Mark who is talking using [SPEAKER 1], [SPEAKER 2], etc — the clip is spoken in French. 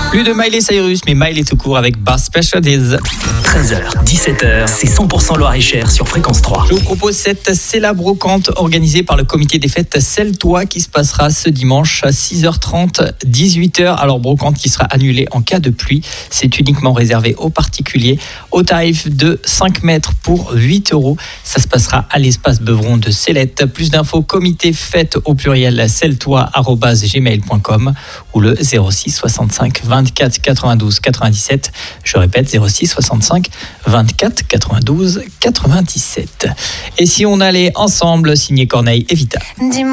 [SPEAKER 1] Plus de Miley Cyrus, mais Miley tout court avec Bar Specialties.
[SPEAKER 2] 13h, 17h, c'est 100% Loir-et-Cher sur Fréquence 3.
[SPEAKER 1] Je vous propose cette C'est la brocante organisée par le comité des fêtes Selle-toi qui se passera ce dimanche à 6h30, 18h. Alors brocante qui sera annulée en cas de pluie. C'est uniquement réservé aux particuliers au tarif de 5 mètres pour 8 €. Ça se passera à l'espace Beuvron de Célette. Plus d'infos, comité fête au pluriel selletois@gmail.com ou le 06 65 24 92 97. Je répète, 06 65 24 92 97. Et si on allait ensemble signer Corneille et Vita?